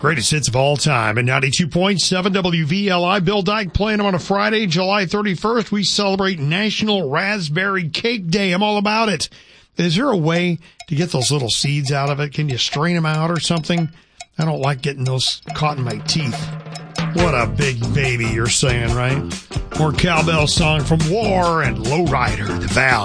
Greatest hits of all time at 92.7 WVLI. Bill Dyke playing them on a Friday, July 31st. We celebrate National Raspberry Cake Day. I'm all about it. Is there a way to get those little seeds out of it? Can you strain them out or something? I don't like getting those caught in my teeth. What a big baby you're saying, right? More cowbell song from War and Lowrider, the Val.